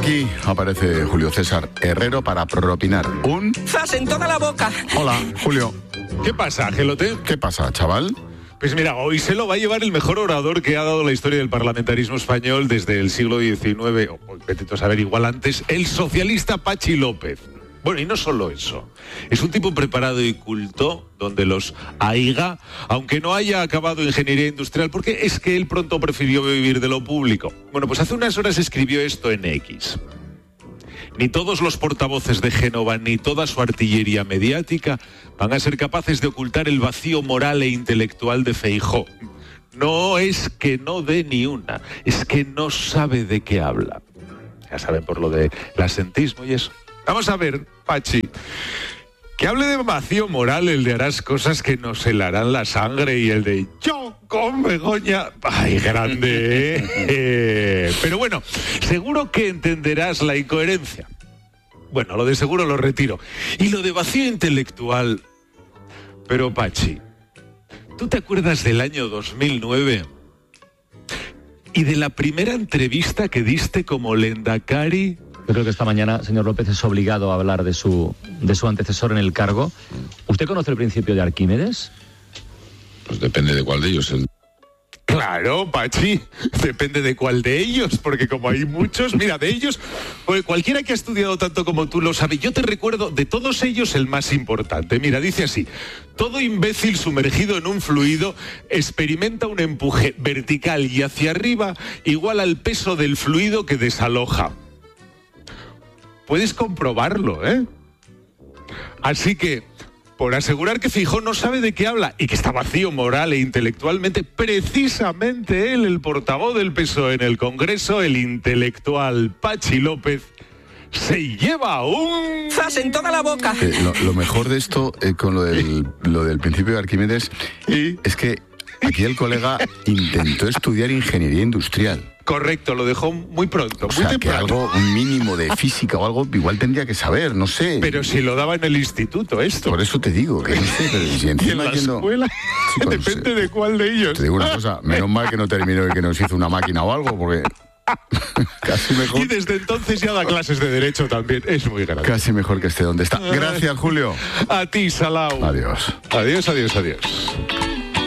Aquí aparece Julio César Herrero para propinar un... ¡Zas en toda la boca! Hola, Julio. ¿Qué pasa, Gelote? ¿Qué pasa, chaval? Pues mira, hoy se lo va a llevar el mejor orador que ha dado la historia del parlamentarismo español desde el siglo XIX, o vete a saber, igual antes, el socialista Patxi López. Bueno, y no solo eso. Es un tipo preparado y culto, donde los AIGA, aunque no haya acabado ingeniería industrial, porque es que él pronto prefirió vivir de lo público. Bueno, pues hace unas horas escribió esto en X. Ni todos los portavoces de Génova, ni toda su artillería mediática van a ser capaces de ocultar el vacío moral e intelectual de Feijóo. No es que no dé ni una, es que no sabe de qué habla. Ya saben, por lo del asentismo y eso. Vamos a ver, Pachi, que hable de vacío moral el de harás cosas que nos helarán la sangre y el de yo con Begoña. ¡Ay, grande! Pero bueno, seguro que entenderás la incoherencia. Bueno, lo de seguro lo retiro. Y lo de vacío intelectual. Pero, Pachi, ¿tú te acuerdas del año 2009? Y de la primera entrevista que diste como Lendakari. Yo creo que esta mañana, señor López, es obligado a hablar de su antecesor en el cargo. ¿Usted conoce el principio de Arquímedes? Pues depende de cuál de ellos. Claro, Pachi, depende de cuál de ellos, porque como hay muchos, mira, de ellos, pues cualquiera que ha estudiado tanto como tú lo sabe. Yo te recuerdo de todos ellos el más importante. Mira, dice así: todo imbécil sumergido en un fluido experimenta un empuje vertical y hacia arriba igual al peso del fluido que desaloja. Puedes comprobarlo, ¿eh? Así que, por asegurar que Feijóo no sabe de qué habla y que está vacío moral e intelectualmente, precisamente él, el portavoz del PSOE en el Congreso, el intelectual Patxi López, se lleva un... ¡Zas en toda la boca! Lo mejor de esto, con lo del principio de Arquímedes, es que aquí el colega intentó estudiar ingeniería industrial. Correcto, lo dejó muy pronto, muy temprano. Que algo, un mínimo de física o algo, igual tendría que saber, no sé. Pero si lo daba en el instituto esto. Por eso te digo, que no sé, pero si encima ¿Y en la escuela? Sí, depende de cuál de ellos. Te digo una cosa, menos mal que no terminó y que nos hizo una máquina o algo, porque... Casi mejor. Y desde entonces ya da clases de Derecho también, es muy grande. Casi mejor que esté donde está. Gracias, Julio. A ti, Salau. Adiós. Adiós, adiós, adiós.